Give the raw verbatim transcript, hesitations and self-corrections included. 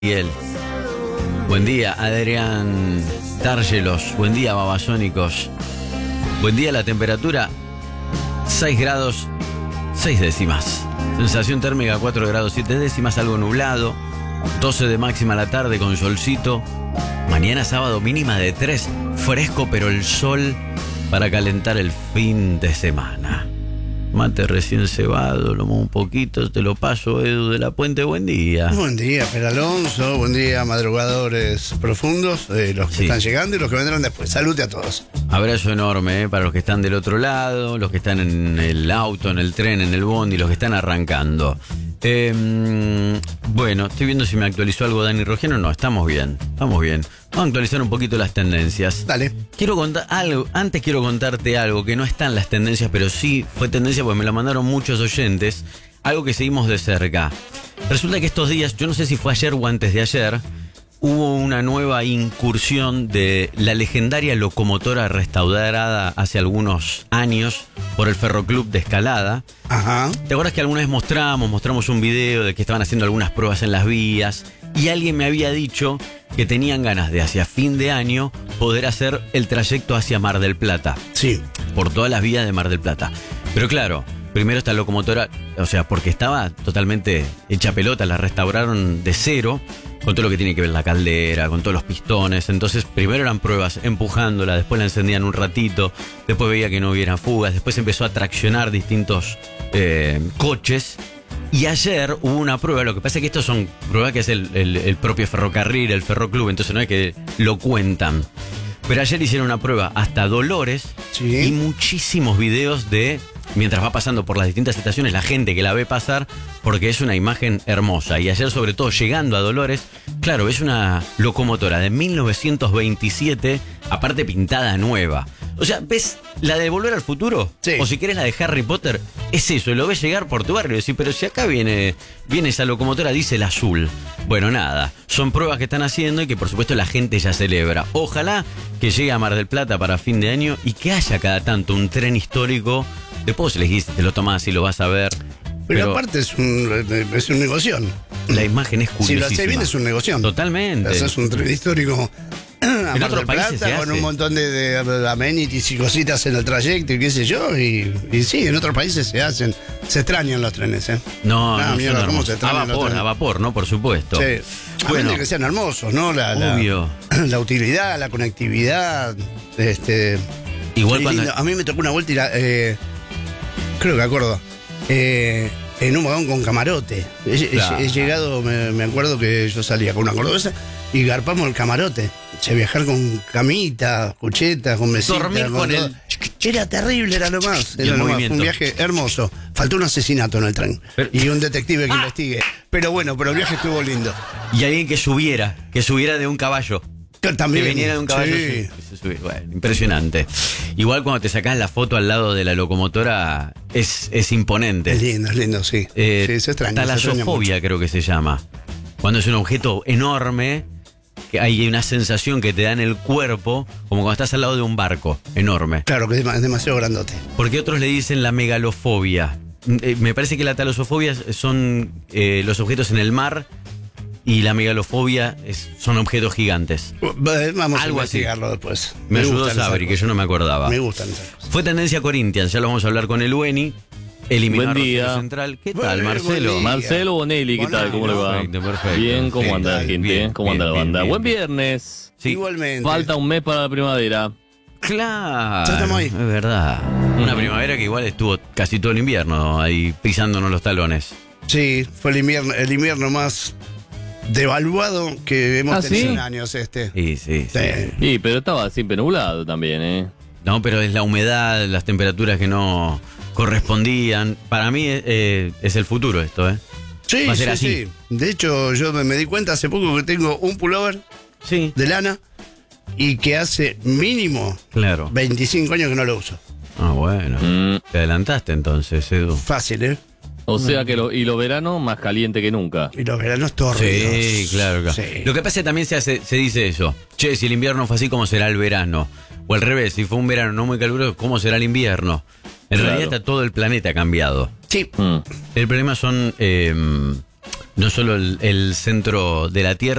Miguel. Buen día, Adrián Tárgelos. Buen día, Babasónicos. Buen día, la temperatura seis grados seis décimas. Sensación térmica cuatro grados siete décimas, algo nublado. doce de máxima a la tarde con solcito. Mañana sábado mínima de tres. Fresco, pero el sol para calentar el fin de semana. Mate recién cebado, lo muevo un poquito, te lo paso, Edu de la Puente, buen día. Buen día, Per Alonso, buen día, madrugadores profundos, eh, los que sí. están llegando y los que vendrán después. Salute a todos. Abrazo enorme eh, para los que están del otro lado, los que están en el auto, en el tren, en el bondi, los que están arrancando. Eh, bueno, estoy viendo si me actualizó algo Dani Rogeno. No, estamos bien, estamos bien. Vamos a actualizar un poquito las tendencias. Dale. Quiero contar algo, antes quiero contarte algo que no está en las tendencias, pero sí fue tendencia porque me lo mandaron muchos oyentes. Algo que seguimos de cerca. Resulta que estos días, yo no sé si fue ayer o antes de ayer, hubo una nueva incursión de la legendaria locomotora restaurada hace algunos años por el Ferroclub de Escalada. Ajá. ¿Te acuerdas que alguna vez mostramos, mostramos un video de que estaban haciendo algunas pruebas en las vías? Y alguien me había dicho que tenían ganas de hacia fin de año poder hacer el trayecto hacia Mar del Plata. Sí. Por todas las vías de Mar del Plata. Pero claro, primero esta locomotora, o sea, porque estaba totalmente hecha pelota, la restauraron de cero, con todo lo que tiene que ver la caldera, con todos los pistones. Entonces, primero eran pruebas empujándola, después la encendían un ratito, después veía que no hubiera fugas, después empezó a traccionar distintos eh, coches. Y ayer hubo una prueba, lo que pasa es que estos son pruebas que hace el, el, el propio ferrocarril, el ferroclub, entonces no es que lo cuentan. Pero ayer hicieron una prueba hasta Dolores, sí. Y muchísimos videos de, mientras va pasando por las distintas estaciones, la gente que la ve pasar, porque es una imagen hermosa. Y ayer, sobre todo, llegando a Dolores, claro, es una locomotora de mil novecientos veintisiete, aparte pintada nueva. O sea, ¿ves la de Volver al Futuro? Sí. O si querés la de Harry Potter, es eso, lo ves llegar por tu barrio y decís, pero si acá viene, viene esa locomotora, dice el azul. Bueno, nada, son pruebas que están haciendo y que por supuesto la gente ya celebra. Ojalá que llegue a Mar del Plata para fin de año y que haya cada tanto un tren histórico. Después elegís, te lo tomás y lo vas a ver. Pero, pero aparte es un, es un negocio. La imagen es curiosísima. Si lo haces bien es un negocio. Totalmente. Haces un tren histórico a en Mar otros del países Plata, con un montón de, de amenities y cositas en el trayecto y qué sé yo. Y, y sí, en otros países se hacen. Se extrañan los trenes, ¿eh? No, ah, no, mierda, ¿cómo se a extrañan los vapor, trenes? a vapor, ¿no? Por supuesto. Sí. Bueno, a que sean hermosos, ¿no? La, obvio. La, la utilidad, la conectividad. Este, Igual cuando... lindo. A mí me tocó una vuelta y la, eh, creo que acuerdo. Eh, en un vagón con camarote. He, claro. he, he llegado, me, me acuerdo que yo salía con una cordobesa y garpamos el camarote. O sea, viajar con camita, cucheta, con mesita. Dormir con, con el... Era terrible, era lo más. Era lo más. Fue un viaje hermoso. Faltó un asesinato en el tren. Pero... y un detective que ah. investigue. Pero bueno, pero el viaje estuvo lindo. Y alguien que subiera, que subiera de un caballo. También. Que viniera de un caballo. Sí. Se, se bueno, impresionante. Igual cuando te sacás la foto al lado de la locomotora, es, es imponente. Es lindo, es lindo, sí. Eh, sí, se extraña. Talasofobia creo que se llama. Cuando es un objeto enorme, que hay una sensación que te da en el cuerpo, como cuando estás al lado de un barco enorme. Claro, que es demasiado grandote. Porque otros le dicen la megalofobia. Eh, me parece que la talasofobia son eh, los objetos en el mar. Y la megalofobia es, son objetos gigantes. Vamos Algo a investigarlo así. Después. Me, me ayudó Sabri, que yo no me acordaba. Me gustan esas cosas. Fue tendencia Corinthians, ya lo vamos a hablar con el Ueni. Eliminó buen día. Central. ¿Qué buen, tal, Marcelo? Marcelo Bonelli, ¿qué tal? ¿Cómo le va? Perfecto, perfecto. Bien, ¿cómo sí, anda la gente? Bien, ¿Cómo bien, anda la banda? Bien, bien, buen bien. viernes. Sí. Igualmente. Falta un mes para la primavera. Claro. Ya estamos ahí. Es verdad. Una primavera que igual estuvo casi todo el invierno ahí pisándonos los talones. Sí, fue el invierno, el invierno más devaluado que hemos ¿Ah, tenido sí? en años este. Sí, sí, sí. Sí. Sí, pero estaba siempre nublado también, ¿eh? No, pero es la humedad, las temperaturas que no correspondían. Para mí eh, es el futuro esto, ¿eh? Sí, Va a ser sí, así. sí. De hecho, yo me, me di cuenta hace poco que tengo un pullover Sí. de lana y que hace mínimo Claro. veinticinco años que no lo uso. Ah, bueno. Mm. Te adelantaste entonces, Edu. Fácil, ¿eh? O sea que lo, y los veranos más caliente que nunca. Y los veranos tórridos. Sí, claro, claro. Sí. Lo que pasa es que también se, hace, se dice eso. Che, si el invierno fue así, ¿cómo será el verano? O al revés, si fue un verano no muy caluroso, ¿cómo será el invierno? En Claro. realidad está todo el planeta cambiado. Sí. Mm. El problema son eh, no solo el, el centro de la Tierra,